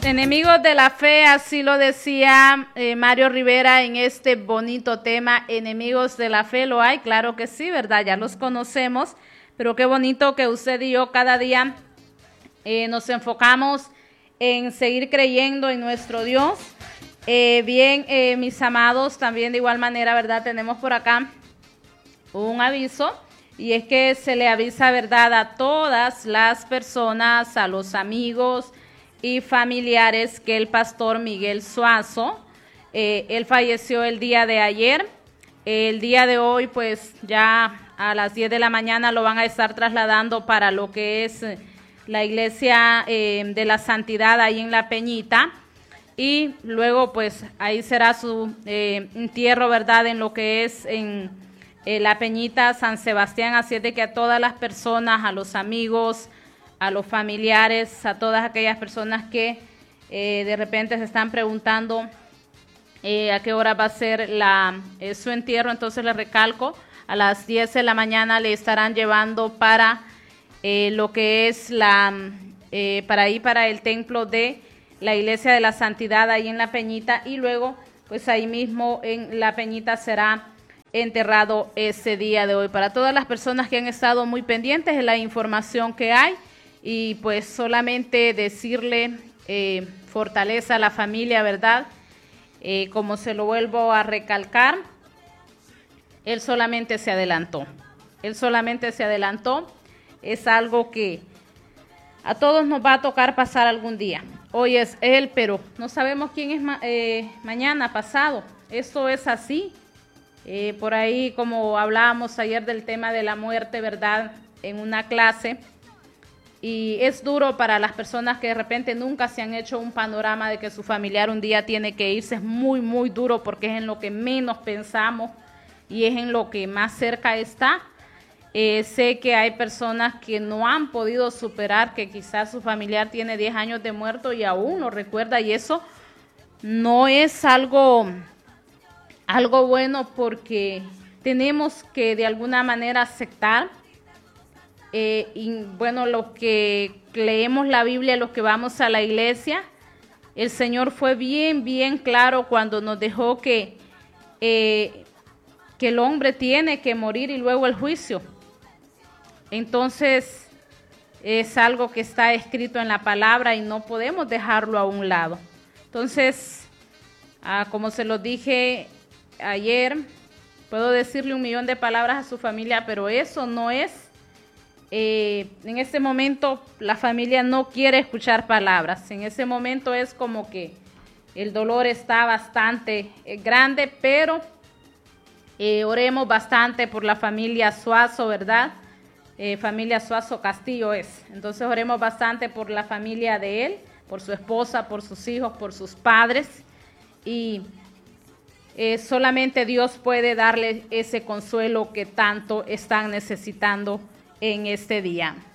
Enemigos de la fe, así lo decía Mario Rivera en este bonito tema. Enemigos de la fe, ¿lo hay? Claro que sí, ¿verdad? Ya los conocemos, pero qué bonito que usted y yo cada día nos enfocamos en seguir creyendo en nuestro Dios. Mis amados, también de igual manera, ¿verdad? Tenemos por acá un aviso, y es que se le avisa, ¿verdad?, a todas las personas, a los amigos y familiares, que el pastor Miguel Suazo, él falleció el día de ayer. El día de hoy, pues ya a las 10 de la mañana lo van a estar trasladando para lo que es la iglesia de la Santidad ahí en La Peñita, y luego pues ahí será su entierro, ¿verdad?, en lo que es en La Peñita, San Sebastián. Así es de que a todas las personas, a los amigos, a los familiares, a todas aquellas personas que de repente se están preguntando a qué hora va a ser su entierro, entonces les recalco, a las 10 de la mañana le estarán llevando para lo que es para el templo de la Iglesia de la Santidad ahí en La Peñita, y luego pues ahí mismo en La Peñita será enterrado ese día de hoy. Para todas las personas que han estado muy pendientes de la información que hay, y pues solamente decirle fortaleza a la familia, ¿verdad? Como se lo vuelvo a recalcar, él solamente se adelantó. Él solamente se adelantó. Es algo que a todos nos va a tocar pasar algún día. Hoy es él, pero no sabemos quién es mañana, pasado. Eso es así. Por ahí, como hablábamos ayer del tema de la muerte, ¿verdad?, en una clase, y es duro para las personas que de repente nunca se han hecho un panorama de que su familiar un día tiene que irse. Es muy, muy duro, porque es en lo que menos pensamos y es en lo que más cerca está. Sé que hay personas que no han podido superar que quizás su familiar tiene 10 años de muerto y aún lo recuerda, y eso no es algo bueno, porque tenemos que de alguna manera aceptar, y bueno, los que leemos la Biblia, los que vamos a la iglesia, el Señor fue bien, bien claro cuando nos dejó que el hombre tiene que morir y luego el juicio. Entonces es algo que está escrito en la palabra y no podemos dejarlo a un lado. Entonces, como se lo dije ayer, puedo decirle 1.000.000 de palabras a su familia, pero eso no es, en este momento la familia no quiere escuchar palabras. En ese momento es como que el dolor está bastante grande, pero oremos bastante por la familia Suazo, ¿verdad? Familia Suazo Castillo es. Entonces oremos bastante por la familia de él, por su esposa, por sus hijos, por sus padres, y solamente Dios puede darle ese consuelo que tanto están necesitando en este día.